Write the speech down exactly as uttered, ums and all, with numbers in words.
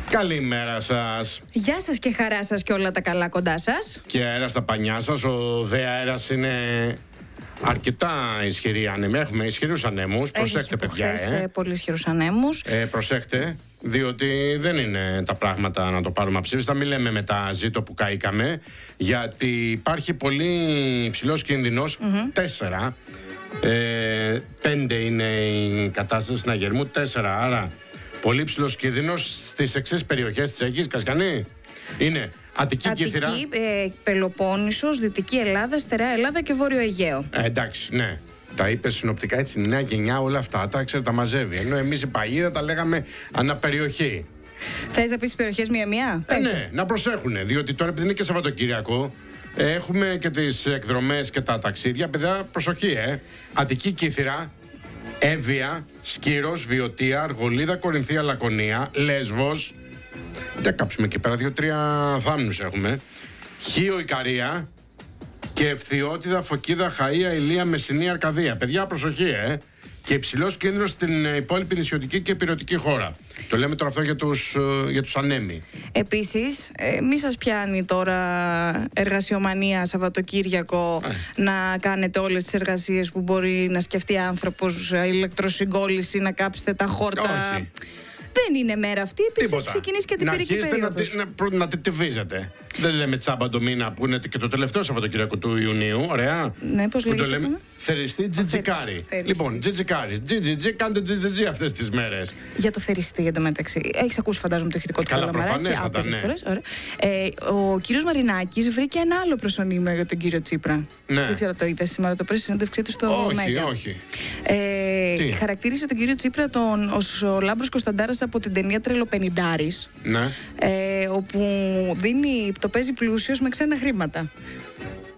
Καλημέρα σας. Γεια σας και χαρά σας και όλα τα καλά κοντά σας. Και αέρα στα πανιά σας. Ο δε αέρας είναι αρκετά ισχυρή άνεμη. Έχουμε ισχυρούς ανέμους. Προσέχτε, παιδιά. Ε. πολύ ισχυρούς ανέμους. Ε, προσέχτε, διότι δεν είναι τα πράγματα να το πάρουμε αψήφιστα. Μην λέμε μετά ζήτω που καήκαμε, γιατί υπάρχει πολύ υψηλός κίνδυνος. Mm-hmm. Τέσσερα. Ε, πέντε είναι η κατάσταση συναγερμού. Τέσσερα. Άρα πολύ ψηλός κίνδυνος στις εξής περιοχές της Αίγης. Κασκανή είναι Αττική, Αττική Κύθυρα, ε, Πελοπόννησος, Δυτική Ελλάδα, Στερεά Ελλάδα και Βόρειο Αιγαίο. ε, εντάξει, ναι. Τα είπε συνοπτικά έτσι, νέα γενιά, όλα αυτά τα ξέρετε, τα μαζεύει. Ενώ εμείς οι παγίδα τα λέγαμε αναπεριοχή. Θες να πεις περιοχές μία-μία? Ε, ναι, να προσέχουν, διότι τώρα επειδή είναι και Σαββατοκύριακο, ε, έχουμε και τις εκδρομές και τα ταξίδια. Παιδιά, προσοχή, ε. Αττική, Κύθυρα, Εύβοια, Σκύρος, Βιωτία, Αργολίδα, Κορινθία, Λακωνία, Λέσβος. Δεν κάψουμε εκεί πέρα, δύο-τρία θάμνους έχουμε. Χίο, Ικαρία και Ευθυότιδα, Φωκίδα, Χαΐα, Ηλία, Μεσσηνία, Αρκαδία. Παιδιά, προσοχή, ε! Και υψηλός κίνδυνος στην υπόλοιπη νησιωτική και ηπειρωτική χώρα. Το λέμε τώρα αυτό για τους, για τους ανέμοι. Επίσης, ε, μη σας πιάνει τώρα εργασιομανία Σαββατοκύριακο ε. να κάνετε όλες τις εργασίες που μπορεί να σκεφτεί άνθρωπος, ηλεκτροσυγκόλληση, να κάψετε τα χόρτα. Όχι. Δεν είναι μέρα αυτή, επίσης έχει ξεκινήσει και την να πυρική περίοδος. Να, να, να τετεβίζετε. Δεν λέμε τσάμπα το μήνα που είναι και το τελευταίο Σαββατοκύριακο του Ιουνίου. Ωραία. Ναι, πώς λέγεται. Το λέμε θεριστή τζιτζικάρι. Λοιπόν, τζιτζικάρι. Τζιτζιτζι, κάντε τζιτζιτζι αυτές τις μέρες. Για το θεριστή εντωμεταξύ. Έχεις ακούσει, φαντάζομαι, το ηχητικό του Καλαμαράκη. Καλά, προφανέστατα, ναι. Φορές, ε, ο κύριος Μαρινάκης βρήκε ένα άλλο προσωνύμιο για τον κύριο Τσίπρα. Ναι. Δεν ξέρω, το είδε σήμερα το πρωί στη συνέντευξή του στο Μέγκα. Όχι, όχι. Ε, χαρακτήρισε τον κύριο Τσίπρα τον, ως ο Λάμπρος Κωνσταντάρας από την ταινία Τρελοπενηντάρης. Ναι. Ε, όπου δίνει, το παίζει πλούσιος με ξένα χρήματα.